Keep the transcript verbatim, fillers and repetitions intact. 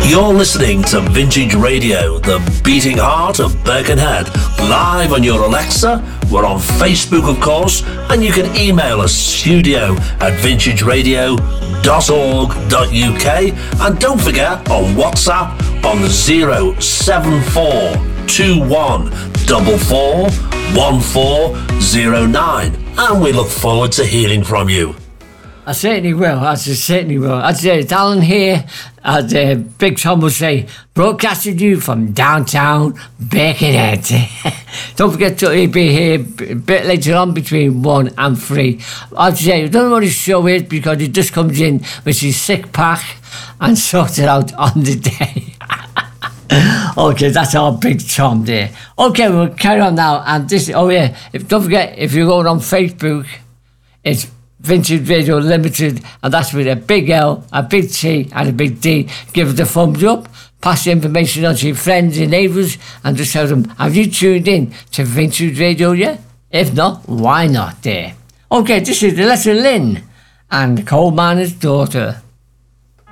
You're listening to Vintage Radio, the beating heart of Birkenhead, live on your Alexa. We're on Facebook, of course, and you can email us studio at vintage radio dot org dot U K, and don't forget on WhatsApp on zero seven four two one four four one four zero nine, and we look forward to hearing from you. I certainly will, I certainly will. I'd say it's Alan here, as uh, Big Tom will say, broadcasting you from downtown Birkenhead. Don't forget to be here a bit later on between one and three. I'd say, I don't know what his show is because he just comes in with his sick pack and sorts it out on the day. Okay, that's our Big Tom there. Okay, we'll carry on now. And this, oh yeah, if, don't forget, if you're going on Facebook, it's Vintage Radio Limited, and that's with a big L, a big T and a big D. Give it a thumbs up, pass the information on to your friends and neighbours, and just tell them, have you tuned in to Vintage Radio yet? If not, why not there? Okay, this is the letter Lynn and the Coal Miner's Daughter.